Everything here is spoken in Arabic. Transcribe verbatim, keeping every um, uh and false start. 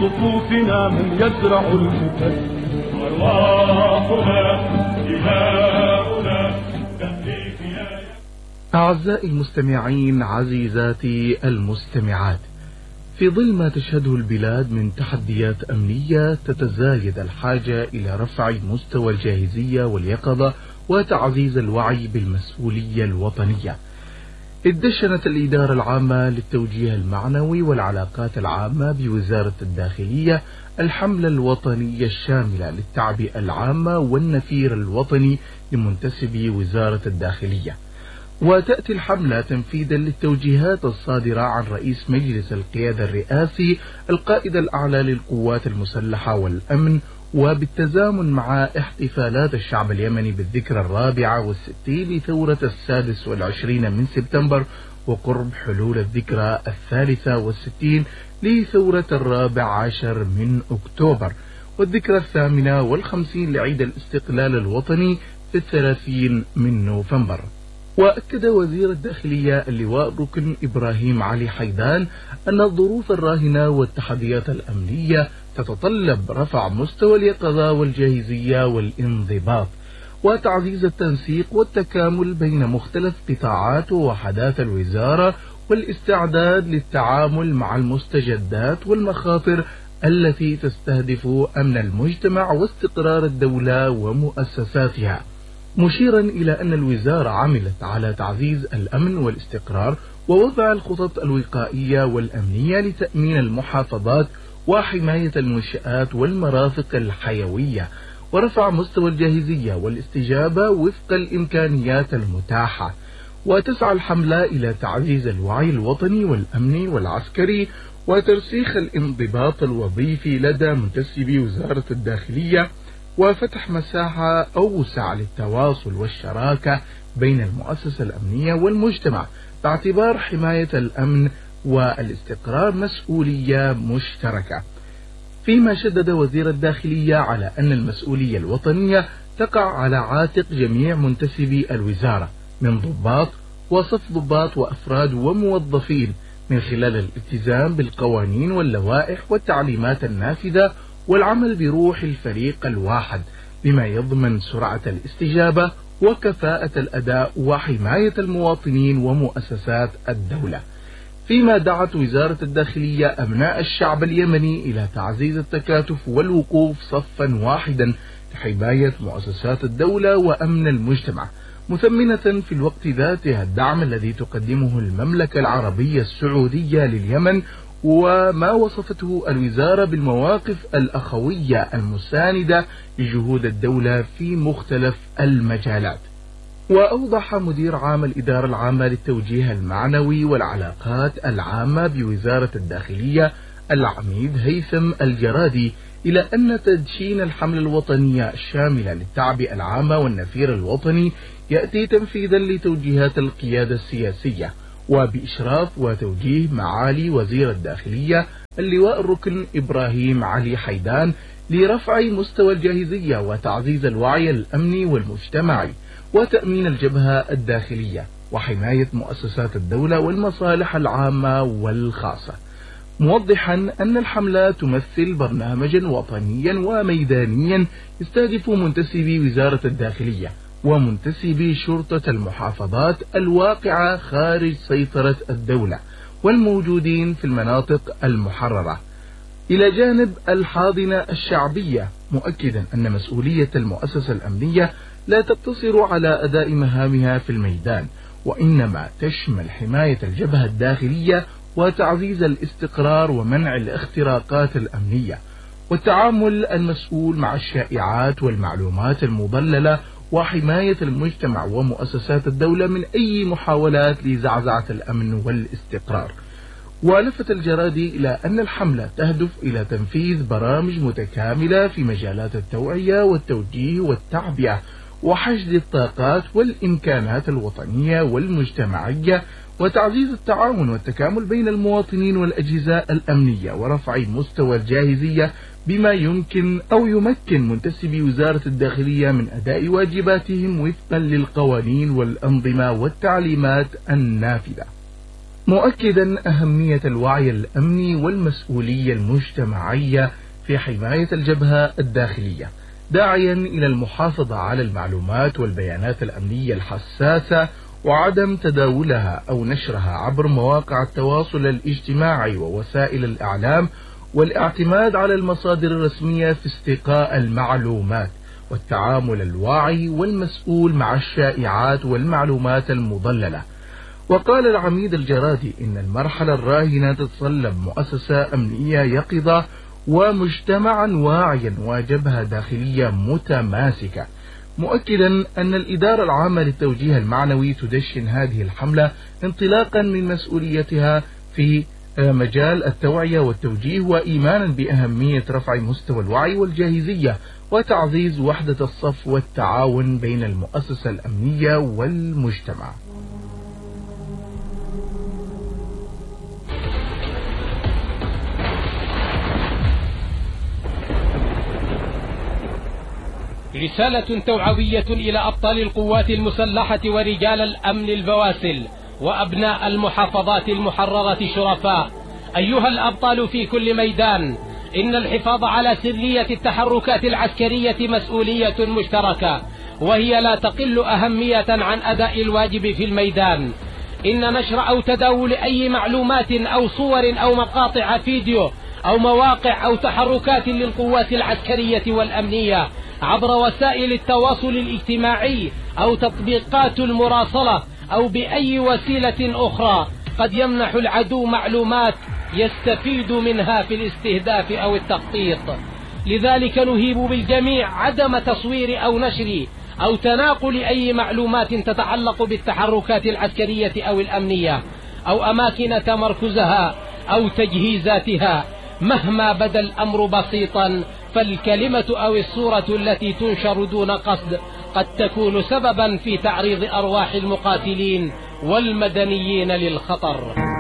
صفوفنا من يزرع الفتن. أرواحنا دماؤنا تهتف يا. أعزائي المستمعين، عزيزاتي المستمعات، في ظل ما تشهده البلاد من تحديات أمنية تتزايد الحاجة إلى رفع مستوى الجاهزية واليقظة وتعزيز الوعي بالمسؤولية الوطنية. ادشنت الإدارة العامة للتوجيه المعنوي والعلاقات العامة بوزارة الداخلية الحملة الوطنية الشاملة للتعبئة العامة والنفير الوطني لمنتسبي وزارة الداخلية. وتأتي الحملة تنفيذا للتوجيهات الصادرة عن رئيس مجلس القيادة الرئاسي القائد الأعلى للقوات المسلحة والأمن، وبالتزامن مع احتفالات الشعب اليمني بالذكرى الرابعة والستين لثورة السادس والعشرين من سبتمبر، وقرب حلول الذكرى الثالثة والستين لثورة الرابع عشر من أكتوبر، والذكرى الثامنة والخمسين لعيد الاستقلال الوطني في الثلاثين من نوفمبر. وأكد وزير الداخلية اللواء الركن إبراهيم علي حيدان أن الظروف الراهنة والتحديات الأمنية تتطلب رفع مستوى اليقظة والجاهزية والانضباط، وتعزيز التنسيق والتكامل بين مختلف قطاعات ووحدات الوزارة، والاستعداد للتعامل مع المستجدات والمخاطر التي تستهدف أمن المجتمع واستقرار الدولة ومؤسساتها، مشيرا إلى أن الوزارة عملت على تعزيز الأمن والاستقرار ووضع الخطط الوقائية والأمنية لتأمين المحافظات وحماية المنشآت والمرافق الحيوية، ورفع مستوى الجاهزية والاستجابة وفق الإمكانيات المتاحة. وتسعى الحملة إلى تعزيز الوعي الوطني والأمني والعسكري وترسيخ الانضباط الوظيفي لدى منتسبي وزارة الداخلية، وفتح مساحة أوسع للتواصل والشراكة بين المؤسسة الأمنية والمجتمع، باعتبار حماية الأمن والاستقرار مسؤولية مشتركة. فيما شدد وزير الداخلية على أن المسؤولية الوطنية تقع على عاتق جميع منتسبي الوزارة من ضباط وصف ضباط وأفراد وموظفين، من خلال الالتزام بالقوانين واللوائح والتعليمات النافذة والعمل بروح الفريق الواحد، بما يضمن سرعة الاستجابة وكفاءة الأداء وحماية المواطنين ومؤسسات الدولة. فيما دعت وزارة الداخلية أبناء الشعب اليمني إلى تعزيز التكاتف والوقوف صفا واحدا لحماية مؤسسات الدولة وأمن المجتمع، مثمنة في الوقت ذاته الدعم الذي تقدمه المملكة العربية السعودية لليمن، وما وصفته الوزارة بالمواقف الأخوية المساندة لجهود الدولة في مختلف المجالات. وأوضح مدير عام الإدارة العامة للتوجيه المعنوي والعلاقات العامة بوزارة الداخلية العميد هيثم الجرادي إلى أن تدشين الحملة الوطنية الشاملة للتعبئة العامة والنفير الوطني يأتي تنفيذا لتوجيهات القيادة السياسية، وبإشراف وتوجيه معالي وزير الداخلية اللواء الركن إبراهيم علي حيدان لرفع مستوى الجاهزية وتعزيز الوعي الأمني والمجتمعي وتأمين الجبهة الداخلية وحماية مؤسسات الدولة والمصالح العامة والخاصة، موضحا أن الحملة تمثل برنامجا وطنيا وميدانيا يستهدف منتسبي وزارة الداخلية ومنتسبي شرطة المحافظات الواقعة خارج سيطرة الدولة والموجودين في المناطق المحررة، إلى جانب الحاضنة الشعبية، مؤكدا أن مسؤولية المؤسسة الأمنية لا تقتصر على أداء مهامها في الميدان، وإنما تشمل حماية الجبهة الداخلية وتعزيز الاستقرار ومنع الاختراقات الأمنية، والتعامل المسؤول مع الشائعات والمعلومات المضللة، وحماية المجتمع ومؤسسات الدولة من أي محاولات لزعزعة الأمن والاستقرار. ولفت الجرادي إلى أن الحملة تهدف إلى تنفيذ برامج متكاملة في مجالات التوعية والتوجيه والتعبئة وحشد الطاقات والإمكانات الوطنية والمجتمعية، وتعزيز التعاون والتكامل بين المواطنين والأجهزة الأمنية، ورفع مستوى الجاهزية بما يمكن أو يمكن منتسبي وزارة الداخلية من أداء واجباتهم وفقا للقوانين والأنظمة والتعليمات النافذة. مؤكدا أهمية الوعي الأمني والمسؤولية المجتمعية في حماية الجبهة الداخلية، داعيا إلى المحافظة على المعلومات والبيانات الأمنية الحساسة وعدم تداولها أو نشرها عبر مواقع التواصل الاجتماعي ووسائل الإعلام، والاعتماد على المصادر الرسمية في استقاء المعلومات، والتعامل الواعي والمسؤول مع الشائعات والمعلومات المضللة. وقال العميد الجرادي إن المرحلة الراهنة تتطلب مؤسسة أمنية يقظة ومجتمعا واعيا وجبهة داخلية متماسكة، مؤكدا أن الإدارة العامة للتوجيه المعنوي تدشن هذه الحملة انطلاقا من مسؤوليتها في مجال التوعية والتوجيه، وإيمانا بأهمية رفع مستوى الوعي والجاهزية وتعزيز وحدة الصف والتعاون بين المؤسسة الأمنية والمجتمع. رسالة توعوية إلى أبطال القوات المسلحة ورجال الأمن البواسل وأبناء المحافظات المحررة شرفاء. أيها الأبطال في كل ميدان، إن الحفاظ على سرية التحركات العسكرية مسؤولية مشتركة، وهي لا تقل أهمية عن أداء الواجب في الميدان. إن نشر أو تداول أي معلومات أو صور أو مقاطع فيديو أو مواقع أو تحركات للقوات العسكرية والأمنية عبر وسائل التواصل الاجتماعي أو تطبيقات المراسلة أو بأي وسيلة أخرى قد يمنح العدو معلومات يستفيد منها في الاستهداف أو التخطيط. لذلك نهيب بالجميع عدم تصوير أو نشر أو تناقل أي معلومات تتعلق بالتحركات العسكرية أو الأمنية أو أماكن تمركزها أو تجهيزاتها، مهما بدا الأمر بسيطا، فالكلمة أو الصورة التي تنشر دون قصد قد تكون سببا في تعريض أرواح المقاتلين والمدنيين للخطر.